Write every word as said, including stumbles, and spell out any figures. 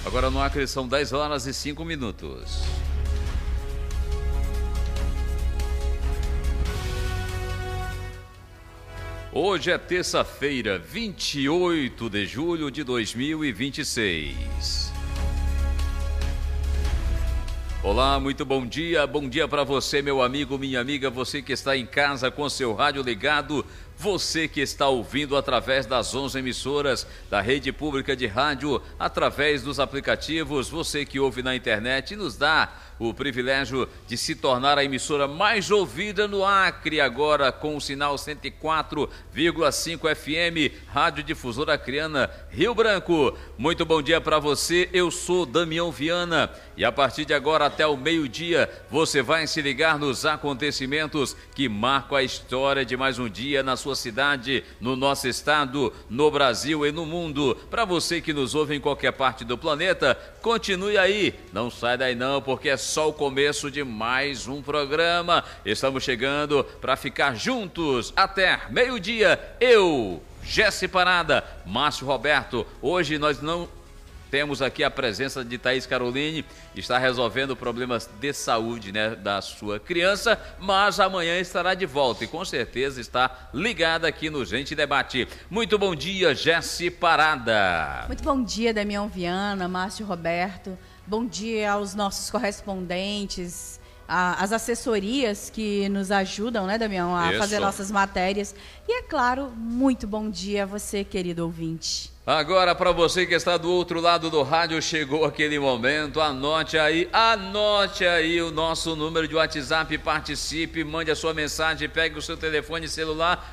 Agora no Acre são dez horas e cinco minutos. Hoje é terça-feira, vinte e oito de julho de dois mil e vinte e seis. Olá, muito bom dia, bom dia para você, meu amigo, minha amiga, você que está em casa com seu rádio ligado, você que está ouvindo através das onze emissoras da rede pública de rádio, através dos aplicativos, você que ouve na internet e nos dá o privilégio de se tornar a emissora mais ouvida no Acre, agora com o sinal cento e quatro vírgula cinco F M, Rádio Difusora Acreana, Rio Branco. Muito bom dia para você, eu sou Damião Viana e a partir de agora até o meio-dia você vai se ligar nos acontecimentos que marcam a história de mais um dia na sua cidade, no nosso estado, no Brasil e no mundo. Para você que nos ouve em qualquer parte do planeta, continue aí, não sai daí não, porque é só o começo de mais um programa. Estamos chegando para ficar juntos até meio-dia. Eu, Jesse Parada, Márcio Roberto. Hoje nós não temos aqui a presença de Thaís Caroline, está resolvendo problemas de saúde, né, da sua criança, mas amanhã estará de volta e com certeza está ligada aqui no Gente Debate. Muito bom dia, Jesse Parada. Muito bom dia, Damião Viana, Márcio Roberto. Bom dia aos nossos correspondentes, a, as assessorias que nos ajudam, né, Damião, a Isso. fazer nossas matérias. E, é claro, muito bom dia a você, querido ouvinte. Agora, para você que está do outro lado do rádio, chegou aquele momento, anote aí, anote aí o nosso número de WhatsApp, participe, mande a sua mensagem, pegue o seu telefone celular,